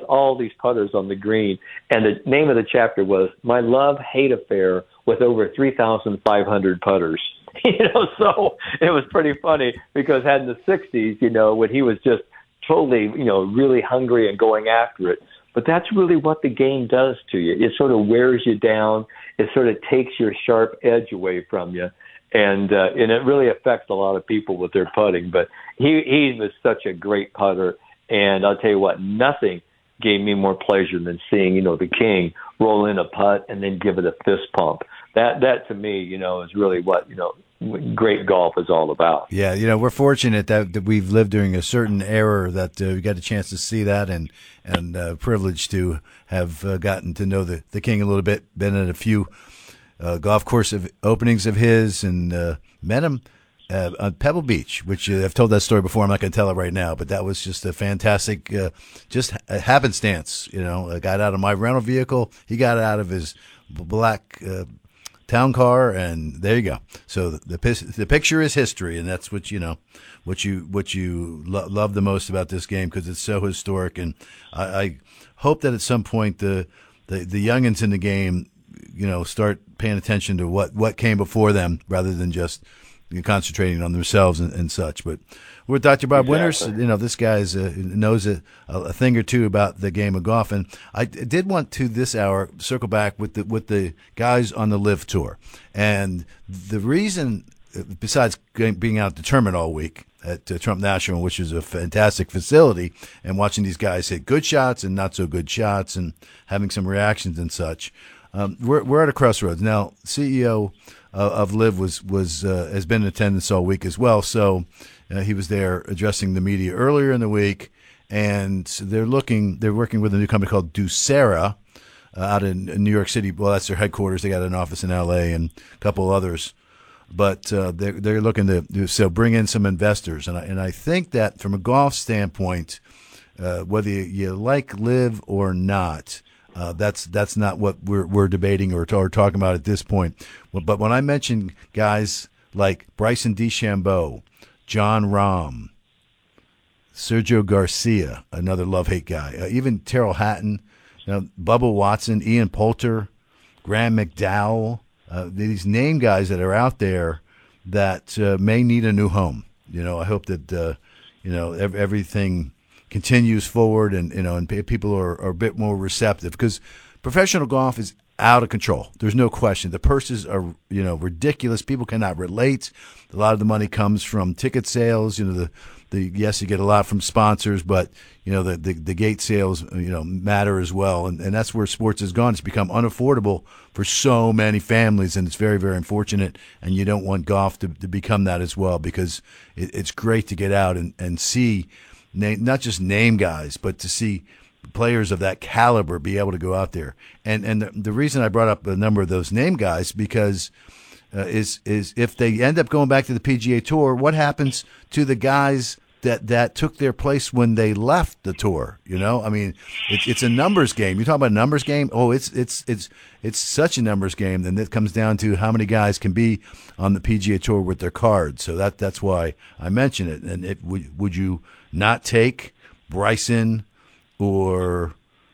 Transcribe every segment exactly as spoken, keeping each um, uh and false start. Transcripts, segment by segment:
all these putters on the green. And the name of the chapter was My Love-Hate Affair with Over three thousand five hundred Putters. You know, so it was pretty funny because had in the sixties, you know, when he was just totally, you know, really hungry and going after it. But that's really what the game does to you. It sort of wears you down. It sort of takes your sharp edge away from you. And uh, and it really affects a lot of people with their putting. But he, he was such a great putter. And I'll tell you what, nothing gave me more pleasure than seeing, you know, the king roll in a putt and then give it a fist pump. That, that to me, you know, is really what, you know, great golf is all about. Yeah, you know, we're fortunate that, that we've lived during a certain era that uh, we got a chance to see that, and and uh, privileged to have uh, gotten to know the, the king a little bit, been at a few uh, golf course of openings of his, and uh, met him uh, on Pebble Beach, which uh, I've told that story before. I'm not going to tell it right now, but that was just a fantastic, uh, just a happenstance. You know, I got out of my rental vehicle, he got out of his black uh, town car, and there you go. So the the, the picture is history, and that's what you know, what you what you lo- love the most about this game, because it's so historic. And I, I hope that at some point the, the the youngins in the game, you know, start paying attention to what, what came before them rather than just you know, concentrating on themselves and, and such. But with Doctor Bob Exactly. Winters, you know, this guy uh, knows a, a thing or two about the game of golf. And I did want to this hour circle back with the with the guys on the Live Tour. And the reason, besides being out at the tournament all week at uh, Trump National, which is a fantastic facility, and watching these guys hit good shots and not so good shots and having some reactions and such, um, we're we're at a crossroads now. C E O uh, of Live was was uh, has been in attendance all week as well, so. Uh, he was there addressing the media earlier in the week, and they're looking. They're working with a new company called Doucera uh, out in, in New York City. Well, that's their headquarters. They got an office in L A and a couple others, but uh, they're they're looking to do, so bring in some investors. And I, and I think that from a golf standpoint, uh, whether you, you like Live or not, uh, that's that's not what we're we're debating or, or talking about at this point. But when I mention guys like Bryson DeChambeau, John Rahm, Sergio Garcia, another love-hate guy, uh, even Terrell Hatton, you know, Bubba Watson, Ian Poulter, Graham McDowell, uh, these name guys that are out there that uh, may need a new home. You know, I hope that, uh, you know, ev- everything continues forward and, you know, and p- people are, are a bit more receptive, because professional golf is out of control. There's no question. The purses are, you know, ridiculous. People cannot relate. A lot of the money comes from ticket sales. You know, the, the yes, you get a lot from sponsors, but you know, the, the, the gate sales, you know, matter as well. And, and that's where sports has gone. It's become unaffordable for so many families, and it's very, very unfortunate. And you don't want golf to, to become that as well, because it, it's great to get out and, and see name, not just name guys, but to see players of that caliber be able to go out there. And and the, the reason I brought up a number of those name guys because uh, is is if they end up going back to the P G A Tour, what happens to the guys that, that took their place when they left the tour? You know, I mean, it's it's a numbers game. You talk about a numbers game. Oh, it's it's it's it's such a numbers game. Then it comes down to how many guys can be on the P G A Tour with their cards. So that that's why I mention it. And it would would you not take Bryson or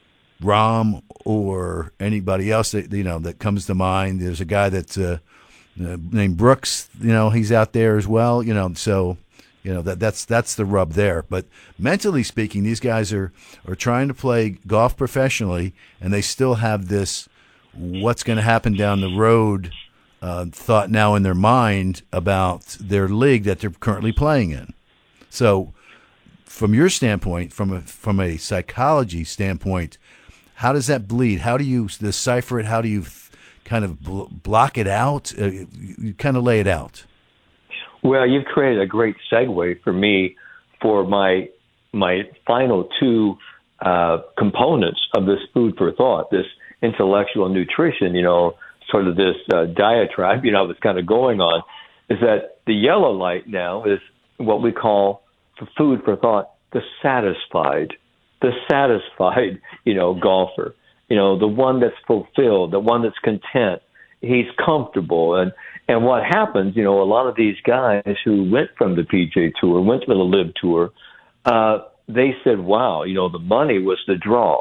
Rahm or anybody else that you know that comes to mind? There's a guy that's uh, uh, named Brooks. You know, he's out there as well. You know, so you know that that's that's the rub there. But mentally speaking, these guys are are trying to play golf professionally, and they still have this what's going to happen down the road uh, thought now in their mind about their league that they're currently playing in. So, from your standpoint, from a from a psychology standpoint, how does that bleed? How do you decipher it? How do you kind of bl- block it out? Uh, you, you kind of lay it out. Well, you've created a great segue for me for my my final two uh, components of this food for thought, this intellectual nutrition, you know, sort of this uh, diatribe, you know, I was kind of going on, is that the yellow light now is what we call for food for thought, the satisfied, the satisfied, you know, golfer, you know, the one that's fulfilled, the one that's content. He's comfortable. And, and what happens, you know, a lot of these guys who went from the P G A Tour, went to the Live Tour, uh, they said, wow, you know, the money was the draw.